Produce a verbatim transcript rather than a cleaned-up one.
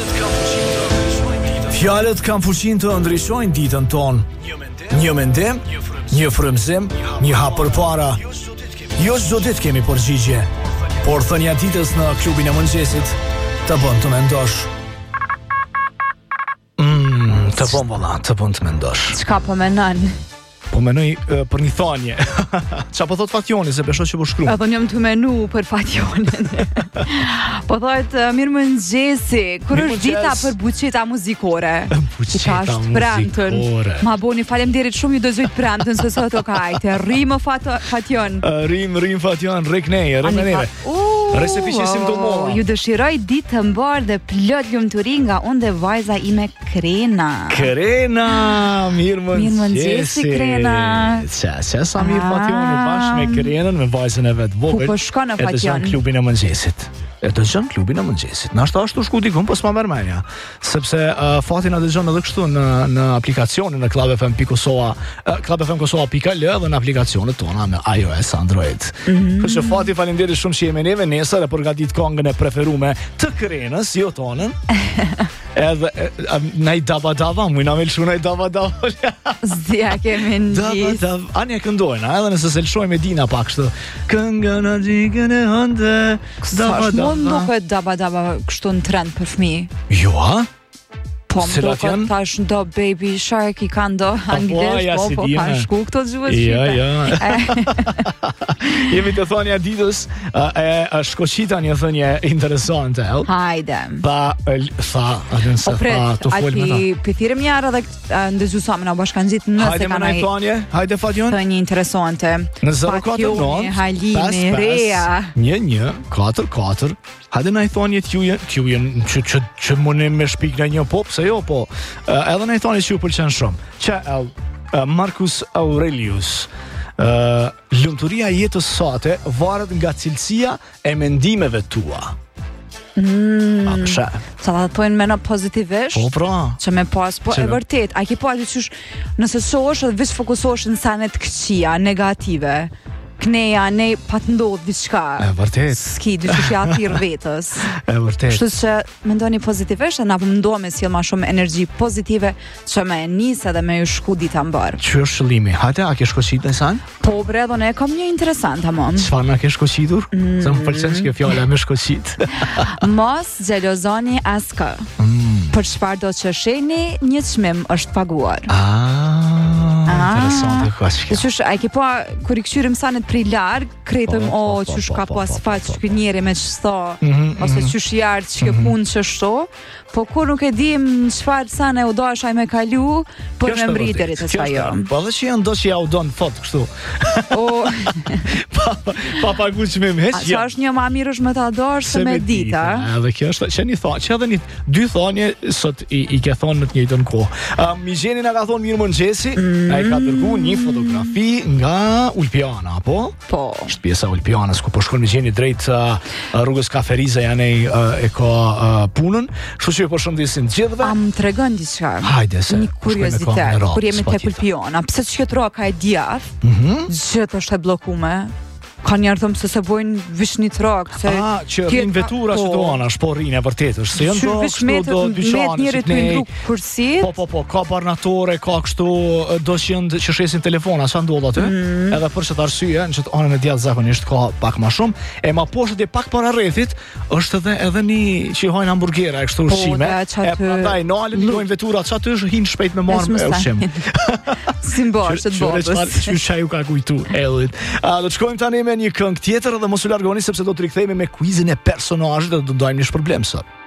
Fjalët kanë fuqinë të ndryshojnë ditën tonë. Një mendim, një frymëzim, një hap përpara. Jo çdo ditë kemi përgjigje, por thënia ditës në klubin e mëngjesit të bën të mendosh. Mm, të bën valla, të bën të mendosh. Çka po mendon? Po menoj uh, për një thanje. Qa po thot Fatjoni, se besho që po shkru. Edhe njëm të menu për Fatjonin. Po thot, uh, mirë mëngjesi, kur është dita për buqeta muzikore? Buqeta muzikore. Ma boni, falemderit shumë, ju dëzojt premtën, se sot o kajte. Rimë Fatjon. Uh, rim, rim Fatjon, rikneje, rëmënire. Resefiqesim të moa. Ju dëshiroj ditë të mbarë dhe plot lumturi nga unë dhe vajza ime Krena. Krena, mirë mëngjesi. Mirë mëngjesi, Krena. Qa, qa sa mirë Fatjoni bashkë me Krenën, me vajzën e vetë vogël. Ku po shkon në Fatjon? E të zhën klubin e mëngjesit. E të zhën klubin e mëngjesit. Në ashtë ashtu shku dikun, po s'ma mërmenja. Sepse uh, Fatin a të zhën edhe kështu në, në aplikacionin në klubfm.kosova uh, klubfm.kosova.l dhe në aplikacionet tona në iOS, Android. Mm-hmm. Kështë Fati falenderit shumë që jemi neve nesër e përgatit kongën e preferume të Krenës, jo tonën. Edhe na i daba daba, mu i na me lëshu na i daba daba. Zdia kemi në gjithë. Anja këndojnë, edhe nëse se lëshoj me Dina pak shtë. Kënga në gjikën e hënde. Daba daba. Mund duke daba daba kështu në trend për fmi. Jo, a? Po më duke tash ndo Baby Shark i ka ndo anglisht, po po ka shku këto gjuhët shqipte. Ja, ja. Jemi të thonja ditës e shkoqita një thënje interesante. Hajde. Pa, tha, atën se tha të folë me ta. Ati pëthirëm njarë dhe ndëgju sa me në bashkan gjitë nëse ka na i thonje. Hajde Fatjon. Thënje interesante. Në zero katër nënt, Halimi, Rea. Një, një, katër, katër. Hajde na i thonje t'jujen, t'jujen që, që, që mënim me shpik në një pop, se jo po. Uh, edhe na i thonje që ju pëlqen shumë. Që el, uh, Marcus Aurelius, uh, lumturia e jetës sate varet nga cilësia e mendimeve tua. Mm, A pëshe? Sa da të pojnë mena pozitivisht? Po pra. Që me pas, po Që e vërtet, a ki po aty qysh, nëse sosh edhe vish fokusosh në sanet këqia, negative, kneja, ne pa të ndodhë diçka. E vërtet. Ski, dyqysh ja thirë vetës. E vërtet. Kështu që me ndoni pozitivisht, na përmdo me s'jel ma shumë energji pozitive që me nisë edhe me ju shku dita mbarë. Që është shëllimi? Hajde, a ke shkoqit në san? Po bre, dhe ne kam një interesant, amon. Çfarë na ke shkoqitur? Mm. Se më pëlqen që kjo fjala me shkoqit. Mos gjelozoni askë. Mm. Për çfarë do që sheni, një çmim është paguar. Ah, interesante kjo. Qysh, a ke po, kur i këshyrim sanet pri larg, kretëm, Po, o, po, qysh po, ka po, pas po, faq, po, që kë njeri me qësto, ose qysh jartë, që kë punë që shto, po kur nuk e dim çfarë sane u dosh ai me kalu, për me mbritërit e qa jo. Po edhe që janë do që ja u do në thot, kështu. O, pa, pa pagu që me më heq. a që është një ma mirë është me ta dosh se me dita. Edhe kjo është, që një thonë, që edhe një dy thonje, sot i, i ke thonë në të njëjtën kohë. Um, Mizheni nga ka thonë mirë mëngjesi, mm. a i ka dërgu një fotografi nga Ulpiana, po? Po. Është pjesa Ulpianës, ku po shkon Mizheni drejt uh, rrugës Kaferiza janë e, uh, e ka uh, punën, kështu që ju po shëndesim të gjithëve. A më tregon diçka. Hajde se. Një kuriozitet, kur jemi tek Ulpiana, pse që këtë roka e djath, Mhm. gjithë është e blokume. Ka njerë thëmë se se bojnë vish një trak. A, që rrinë vetura që do anë, është po rrinë e vërtet është. Se jënë do kështu do dyqanë, njerit me ndru kursit. Po, po, po, ka barnatore, ka kështu do që jënë që shesin telefona, sa ndodhë aty. Mm. Edhe për që të arsye, në që të anën e djatë zakonisht ka pak ma shumë. E ma poshët e pak para rrethit, është edhe edhe një që i hajnë hamburgera e kështu ushqime. E prandaj, në alën i dojnë vetura, që aty është hinë shpejt me marë me ushqim. Simbol, që të bobës. Që që ju ka kujtu, Ellit. Do të shkojmë tani me një këngë tjetër dhe mos u largoni sepse do të rikthehemi me quizin e personazhit dhe do të ndajmë një shpërblim sot.